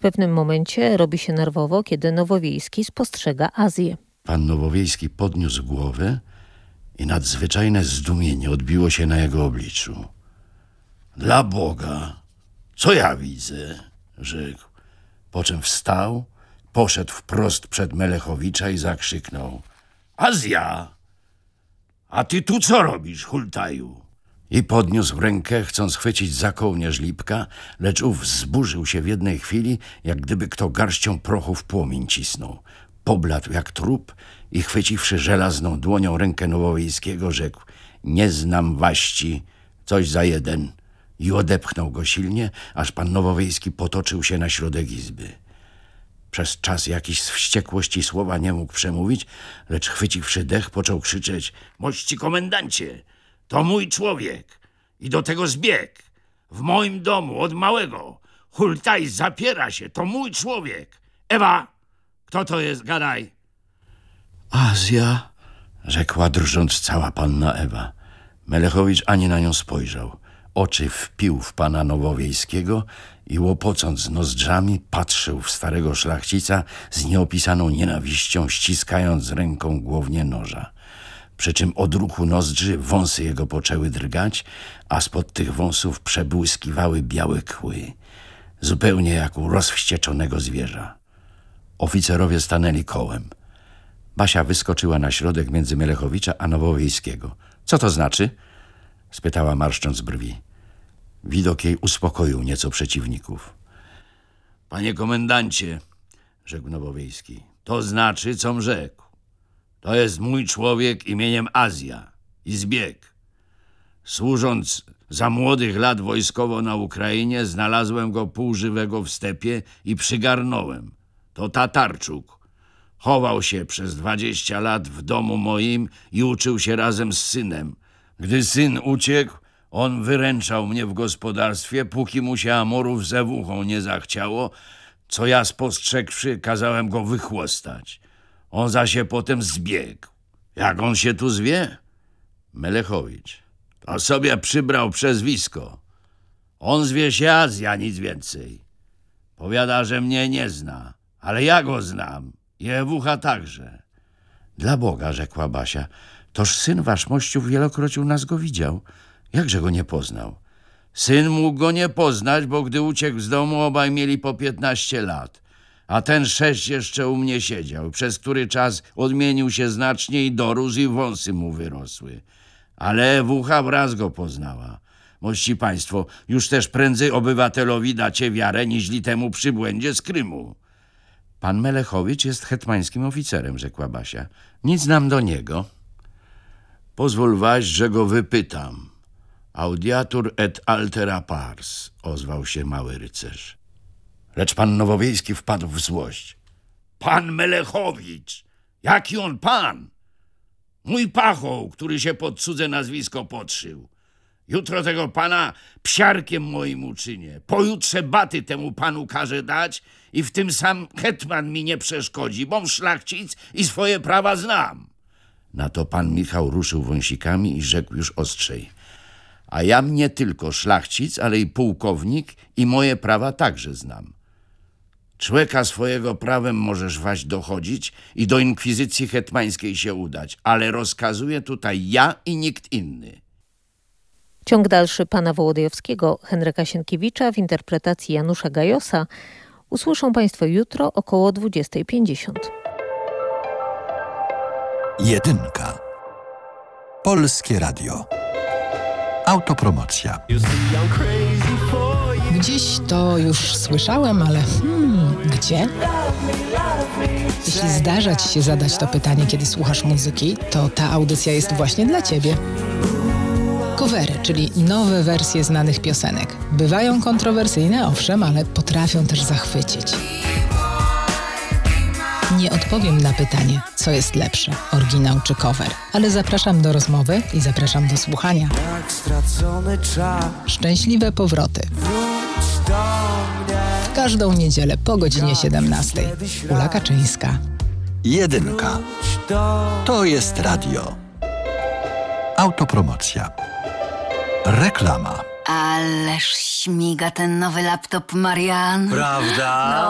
pewnym momencie robi się nerwowo, kiedy Nowowiejski spostrzega Azję. Pan Nowowiejski podniósł głowę i nadzwyczajne zdumienie odbiło się na jego obliczu. Dla Boga, co ja widzę? Rzekł. Po czym wstał, poszedł wprost przed Melechowicza i zakrzyknął. Azja! A ty tu co robisz, hultaju? I podniósł rękę, chcąc chwycić za kołnierz Lipka, lecz ów zburzył się w jednej chwili, jak gdyby kto garścią prochu w płomień cisnął. Pobladł jak trup i chwyciwszy żelazną dłonią rękę Nowowiejskiego, rzekł. Nie znam waści, coś za jeden. I odepchnął go silnie, aż pan Nowowiejski potoczył się na środek izby. Przez czas jakiś z wściekłości słowa nie mógł przemówić, lecz chwyciwszy dech, począł krzyczeć. Mości komendancie, to mój człowiek i do tego zbieg. W moim domu od małego. Hultaj zapiera się, to mój człowiek. Ewa, kto to jest, gadaj. Azja, rzekła drżąc cała panna Ewa. Melechowicz ani na nią spojrzał. Oczy wpił w pana Nowowiejskiego i łopocąc nozdrzami patrzył w starego szlachcica z nieopisaną nienawiścią, ściskając ręką głownię noża. Przy czym od ruchu nozdrzy wąsy jego poczęły drgać, a spod tych wąsów przebłyskiwały białe kły, zupełnie jak u rozwścieczonego zwierza. Oficerowie stanęli kołem. Basia wyskoczyła na środek między Melechowicza a Nowowiejskiego. Co to znaczy? Spytała, marszcząc brwi. Widok jej uspokoił nieco przeciwników. Panie komendancie, rzekł Nowowiejski, to znaczy, com rzekł. To jest mój człowiek imieniem Azja i zbieg. Służąc za młodych lat wojskowo na Ukrainie, znalazłem go półżywego w stepie i przygarnąłem. To Tatarczuk. Chował się przez 20 lat w domu moim i uczył się razem z synem. Gdy syn uciekł, on wyręczał mnie w gospodarstwie, póki mu się Amorów ze wuchą nie zachciało, co ja spostrzegłszy, kazałem go wychłostać. On zaś się potem zbiegł. Jak on się tu zwie? Melechowicz. To sobie przybrał przezwisko. On zwie się Azja, nic więcej. Powiada, że mnie nie zna, ale ja go znam. I Ewucha także. Dla Boga, rzekła Basia, toż syn wasz mościów wielokroć u nas go widział. Jakże go nie poznał? Syn mógł go nie poznać, bo gdy uciekł z domu, obaj mieli po 15 lat. A ten 6 jeszcze u mnie siedział, przez który czas odmienił się znacznie i dorósł i wąsy mu wyrosły. Ale Ewucha wraz go poznała. Mości państwo, już też prędzej obywatelowi dacie wiarę, niźli temu przybłędzie z Krymu. Pan Melechowicz jest hetmańskim oficerem, rzekła Basia. Nic nam do niego. Pozwól waś, że go wypytam. Audiatur et altera pars, ozwał się mały rycerz. Lecz pan Nowowiejski wpadł w złość. Pan Melechowicz! Jaki on pan? Mój pachoł, który się pod cudze nazwisko podszył. Jutro tego pana psiarkiem moim uczynię. Pojutrze baty temu panu każę dać i w tym sam hetman mi nie przeszkodzi, bom szlachcic i swoje prawa znam. Na to pan Michał ruszył wąsikami i rzekł już ostrzej. A ja mnie tylko szlachcic, ale i pułkownik i moje prawa także znam. Człeka swojego prawem możesz waś dochodzić i do inkwizycji hetmańskiej się udać, ale rozkazuję tutaj ja i nikt inny. Ciąg dalszy pana Wołodyjowskiego, Henryka Sienkiewicza w interpretacji Janusza Gajosa usłyszą państwo jutro około 20:50. Jedynka. Polskie Radio. Autopromocja. Gdzieś to już słyszałem, ale gdzie? Jeśli zdarza ci się zadać to pytanie, kiedy słuchasz muzyki, to ta audycja jest właśnie dla ciebie. Covery, czyli nowe wersje znanych piosenek. Bywają kontrowersyjne, owszem, ale potrafią też zachwycić. Nie odpowiem na pytanie, co jest lepsze, oryginał czy cover, ale zapraszam do rozmowy i zapraszam do słuchania. Szczęśliwe powroty. W każdą niedzielę po godzinie 17. Ula Kaczyńska. Jedynka. To jest radio. Autopromocja. Reklama. Ależ śmiga ten nowy laptop, Marian. Prawda?